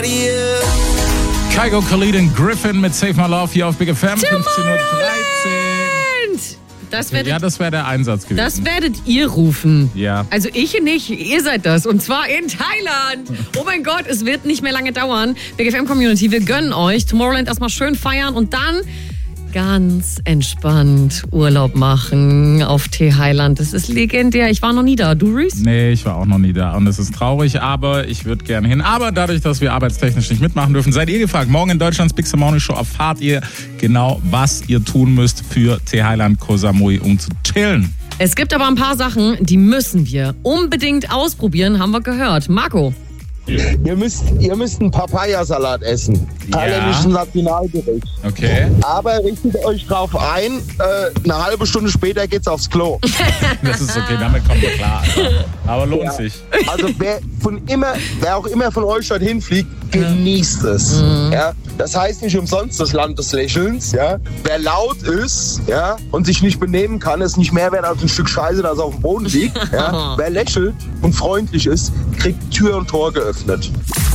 Kygo, Khalid und Griffin mit Save My Love hier auf Big FM, 15:13 Uhr. Das wäre der Einsatz gewesen. Das werdet ihr rufen. Ja. Also ich nicht, ihr seid das. Und zwar in Thailand. Oh mein Gott, es wird nicht mehr lange dauern. Big FM Community, wir gönnen euch Tomorrowland erstmal schön feiern und dann ganz entspannt Urlaub machen auf Thailand. Das ist legendär. Ich war noch nie da. Du, Reese? Nee, ich war auch noch nie da. Und es ist traurig, aber ich würde gerne hin. Aber dadurch, dass wir arbeitstechnisch nicht mitmachen dürfen, seid ihr gefragt. Morgen in Deutschlands Big Morning Show erfahrt ihr genau, was ihr tun müsst für Thailand, Koh Samui, um zu chillen. Es gibt aber ein paar Sachen, die müssen wir unbedingt ausprobieren, haben wir gehört. Marco? Ihr müsst einen Papayasalat essen. Thailändisches Nationalgericht. Okay. Aber richtet euch drauf ein, eine halbe Stunde später geht's aufs Klo. Das ist okay, damit kommen wir klar. Aber lohnt sich. Also wer auch immer von euch dorthin fliegt, genießt es. Ja? Das heißt nicht umsonst das Land des Lächelns. Ja? Wer laut ist, ja, und sich nicht benehmen kann, ist nicht mehr wert als ein Stück Scheiße, das auf dem Boden liegt. Ja? Wer lächelt und freundlich ist, kriegt Tür und Tor geöffnet.